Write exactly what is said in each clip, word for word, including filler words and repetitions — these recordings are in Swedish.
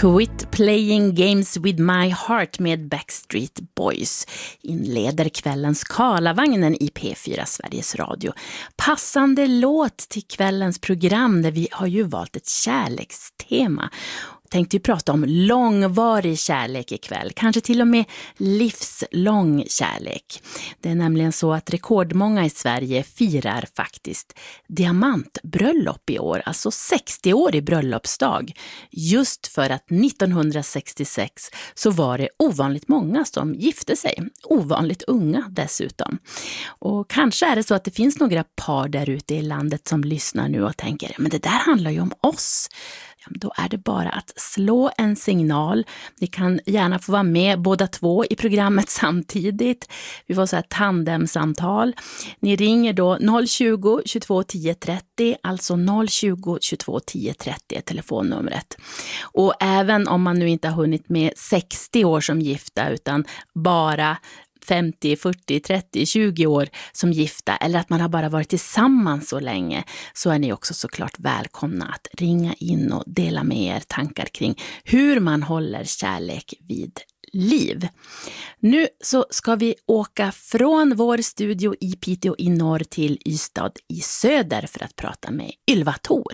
Quit playing games with my heart med Backstreet Boys inleder kvällens Karlavagnen i P fyra Sveriges Radio. Passande låt till kvällens program där vi har ju valt ett kärlekstema. Tänkte ju prata om långvarig kärlek ikväll, kanske till och med livslång kärlek. Det är nämligen så att rekordmånga i Sverige firar faktiskt diamantbröllop i år, alltså sextio-årig bröllopsdag. Just för att nittonhundrasextiosex så var det ovanligt många som gifte sig, ovanligt unga dessutom. Och kanske är det så att det finns några par där ute i landet som lyssnar nu och tänker, men det där handlar ju om oss. Då är det bara att slå en signal. Ni kan gärna få vara med båda två i programmet samtidigt. Vi får så här tandemsamtal. Ni ringer då noll tjugo, tjugotvå tio trettio, alltså noll tjugo, tjugotvå tio trettio är telefonnumret. Och även om man nu inte har hunnit med sextio år som gifta utan bara femtio, fyrtio, trettio, tjugo år som gifta eller att man har bara varit tillsammans så länge, så är ni också såklart välkomna att ringa in och dela med er tankar kring hur man håller kärlek vid liv. Nu så ska vi åka från vår studio i Piteå i norr till Ystad i söder för att prata med Ylva Thor.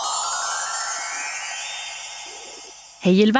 Hej Ylva!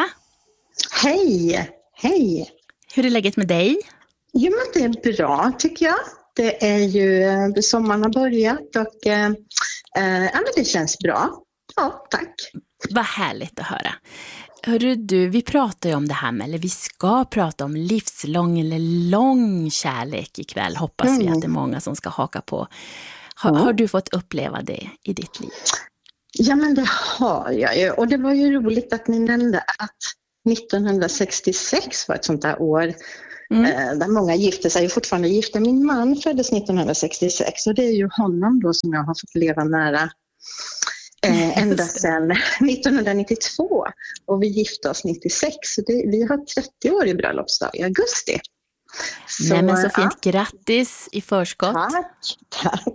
Hej! Hej! Hur är läget med dig? Jo, men det är bra tycker jag. Det är ju sommaren har börjat och eh, ja, men det känns bra. Ja, tack. Vad härligt att höra. Hörru du, vi pratar ju om det här med, eller vi ska prata om livslång eller lång kärlek ikväll. Hoppas mm. vi att det är många som ska haka på. Har, mm. har du fått uppleva det i ditt liv? Ja, men det har jag ju. Och det var ju roligt att ni nämnde att nittonhundrasextiosex var ett sånt där år. Mm. Där många gifte sig, fortfarande gifta. Min man föddes nittonhundrasextiosex och det är ju honom då som jag har fått leva nära eh, ända sedan nittonhundranittiotvå och vi gifte oss nittiosex, så det, vi har trettio år i bröllopsdag i augusti. Så, Nej, men så fint, ja. Grattis i förskott. Tack, tack.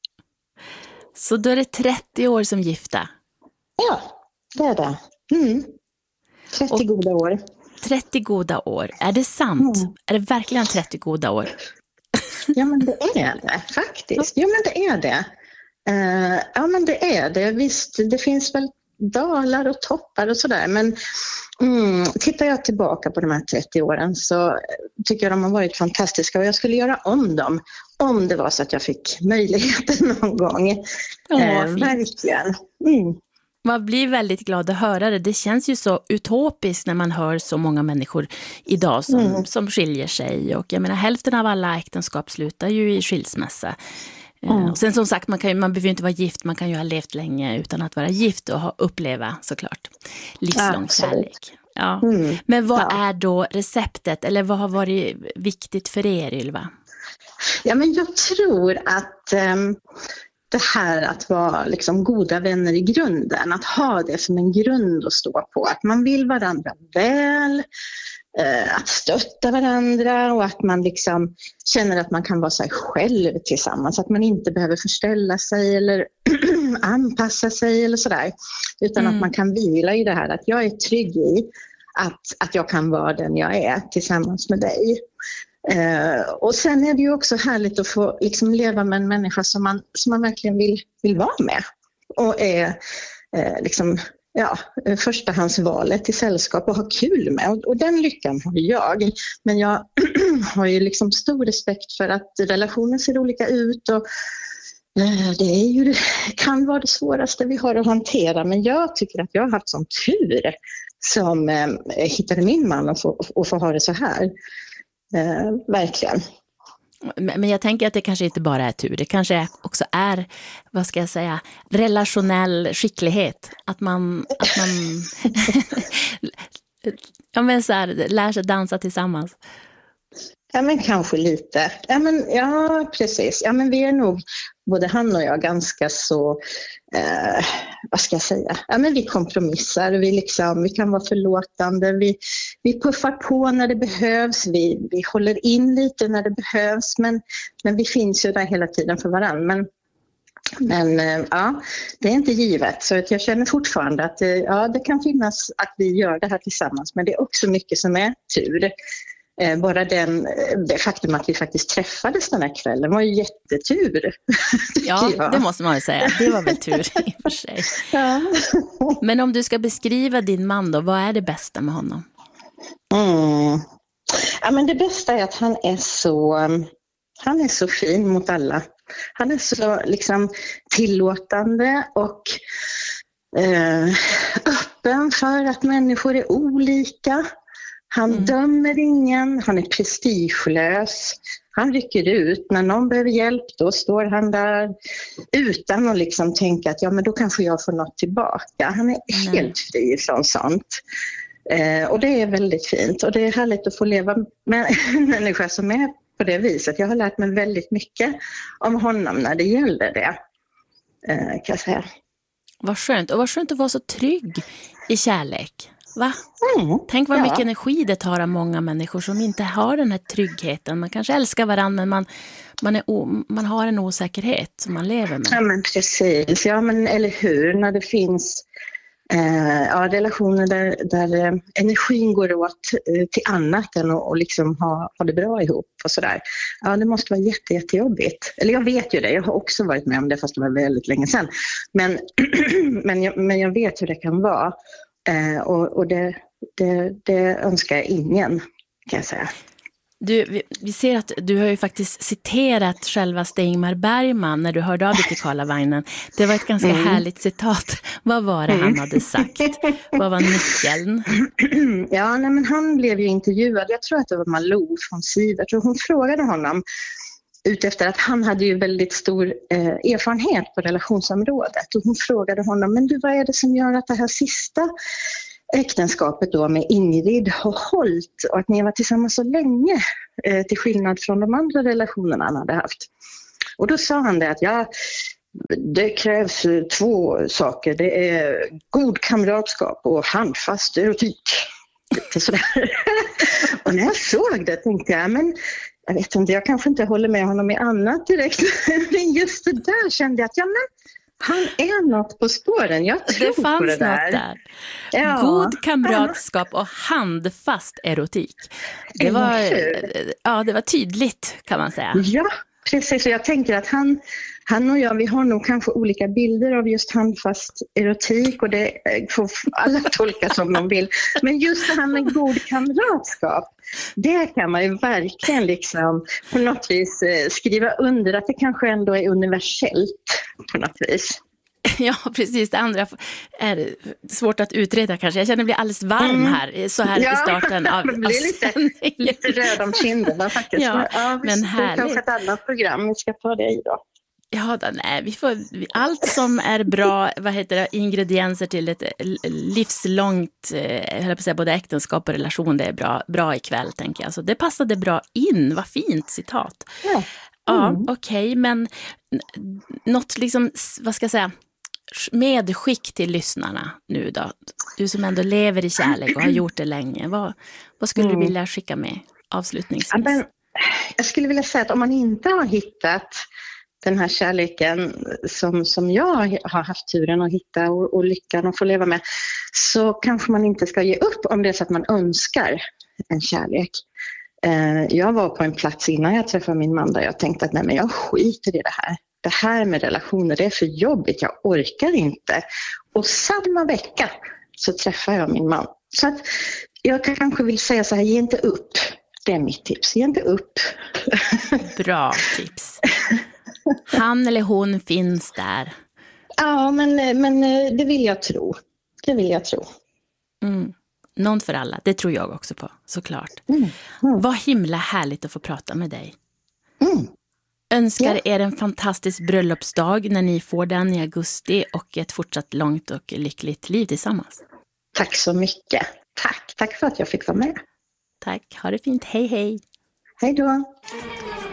Så då är det trettio år som gifta? Ja, det är det. Mm. trettio och goda år. trettio goda år. Är det sant? Mm. Är det verkligen trettio goda år? Ja, men det är det faktiskt. Ja, men det är det. Uh, ja, men det är det. Visst, det finns väl dalar och toppar och sådär. Men mm, tittar jag tillbaka på de här trettio åren så tycker jag de har varit fantastiska. Och jag skulle göra om dem om det var så att jag fick möjligheten någon gång. Ja, uh, verkligen. Mm. Man blir väldigt glad att höra det. Det känns ju så utopiskt när man hör så många människor idag som, mm. som skiljer sig. Och jag menar, hälften av alla äktenskap slutar ju i skilsmässa. Mm. Och sen som sagt, man, kan ju, man behöver ju inte vara gift. Man kan ju ha levt länge utan att vara gift och ha, uppleva såklart livslång kärlek. Ja. Mm. Men vad ja. är då receptet? Eller vad har varit viktigt för er, Ylva? Ja, men jag tror att... Um... det här att vara liksom goda vänner i grunden, att ha det som en grund att stå på, att man vill varandra väl, eh, att stötta varandra och att man liksom känner att man kan vara sig själv tillsammans, att man inte behöver förställa sig eller anpassa sig eller sådär, utan mm. att man kan vila i det här, att jag är trygg i att, att jag kan vara den jag är tillsammans med dig. Uh, och sen är det ju också härligt att få liksom leva med en människa som man, som man verkligen vill, vill vara med och är uh, liksom, ja, förstahandsvalet i sällskap och ha kul med, och, och den lyckan har jag, men jag har ju liksom stor respekt för att relationer ser olika ut och uh, det är ju, kan vara det svåraste vi har att hantera, men jag tycker att jag har haft sån tur som uh, hittade min man och få, och få ha det så här. Eh, verkligen. Men jag tänker att det kanske inte bara är tur. Det kanske också är, vad ska jag säga, relationell skicklighet. Att man, att man ja, men så här, lär sig dansa tillsammans. Ja, men kanske lite. Ja, men, ja, precis. Ja, men vi är nog, både han och jag, ganska så, eh, vad ska jag säga? Ja, men vi kompromissar. Vi, liksom, vi kan vara förlåtande. Vi, vi puffar på när det behövs. Vi, vi håller in lite när det behövs. Men, men vi finns ju där hela tiden för varandra. Men Men ja, det är inte givet. Så att jag känner fortfarande att ja, det kan finnas att vi gör det här tillsammans. Men det är också mycket som är tur. Bara den, det faktum att vi faktiskt träffades den här kvällen var ju jättetur. Ja, det måste man ju säga. Det var väl tur i och för sig. Ja. Men om du ska beskriva din man då, vad är det bästa med honom? Mm. Ja, men det bästa är att han är så, han är så fin mot alla. Han är så liksom tillåtande och eh, öppen för att människor är olika. Han mm. dömer ingen, han är prestigelös. Han rycker ut. När någon behöver hjälp, då står han där utan att liksom tänka att ja, men då kanske jag får något tillbaka. Han är Nej. helt fri från sånt. Eh, och det är väldigt fint. Och det är härligt att få leva med en människa som är på det viset. Jag har lärt mig väldigt mycket om honom när det gäller det. Eh, kan jag säga. Vad skönt. Och vad skönt att vara så trygg i kärlek. Va? Mm, Tänk vad ja. mycket energi det tar av många människor som inte har den här tryggheten. Man kanske älskar varandra, men man, man, är o, man har en osäkerhet som man lever med. Ja, men precis. Ja, men eller hur? När det finns eh, ja, relationer där, där eh, energin går åt eh, till annat än att och liksom ha, ha det bra ihop och sådär. Ja, det måste vara jätte, jättejobbigt. Eller jag vet ju det. Jag har också varit med om det, fast det var väldigt länge sedan. Men, men, jag, men jag vet hur det kan vara. Eh, och och det, det, det önskar jag ingen, kan jag säga. Du, vi, vi ser att du har ju faktiskt citerat själva Ingmar Bergman när du hörde av dig till Karlavagnen. Det var ett ganska mm. härligt citat. Vad var det mm. han hade sagt? Vad var nyckeln? Ja, nej, men han blev ju intervjuad. Jag tror att det var Malou från Sivert. Och hon frågade honom utefter att han hade ju väldigt stor eh, erfarenhet på relationsområdet. Och hon frågade honom, men du, vad är det som gör att det här sista äktenskapet då med Ingrid har hållit och att ni var tillsammans så länge eh, till skillnad från de andra relationerna han hade haft? Och då sa han det att ja, det krävs två saker. Det är god kamratskap och handfast erotik. Lite sådär. Och när jag såg det tänkte jag, men jag vet inte, jag kanske inte håller med honom i annat direkt. Men just det där kände jag att ja, men han är något på spåren. Jag tror det fanns på det där. Något där. Ja. God kamratskap och handfast erotik. Det var, ja, det var tydligt, kan man säga. Ja, precis. Och jag tänker att han, han och jag, vi har nog kanske olika bilder av just handfast erotik. Och det får alla tolka som de vill. Men just det här med god kamratskap, det kan man ju verkligen liksom på något vis skriva under att det kanske ändå är universellt på något vis. Ja, precis. Det andra är svårt att utreda kanske. Jag känner mig bli alldeles varm mm. här, så här ja, i starten av, av lite, lite röd om kinderna faktiskt. Ja, ja, men härligt. Det är kanske ett annat program vi ska ta det i då. Ja, då, nej, vi får allt som är bra, vad heter det, ingredienser till ett livslångt, jag höll på att säga, både äktenskap och relation, det är bra, bra ikväll, tänker jag. Så det passade bra in, vad fint citat. Ja, mm. ja okej, okay, men något liksom, vad ska jag säga, medskick till lyssnarna nu då? Du som ändå lever i kärlek och har gjort det länge, vad, vad skulle mm. du vilja skicka med avslutningsvis? Ja, men, jag skulle vilja säga att om man inte har hittat den här kärleken som, som jag har haft turen att hitta och, och lyckan att få leva med, så kanske man inte ska ge upp om det är så att man önskar en kärlek. Eh, jag var på en plats innan jag träffade min man där jag tänkte att nej, men jag skiter i det här. Det här med relationer, det är för jobbigt, jag orkar inte. Och samma vecka så träffade jag min man. Så att jag kanske vill säga så här, ge inte upp. Det är mitt tips, ge inte upp. Bra tips. Han eller hon finns där. Ja, men, men det vill jag tro. Det vill jag tro. Mm. Någon för alla, det tror jag också på, såklart. Mm. Mm. Vad himla härligt att få prata med dig. Mm. Önskar ja. er en fantastisk bröllopsdag när ni får den i augusti och ett fortsatt långt och lyckligt liv tillsammans. Tack så mycket. Tack, tack för att jag fick vara med. Tack, ha det fint. Hej hej. Hej då.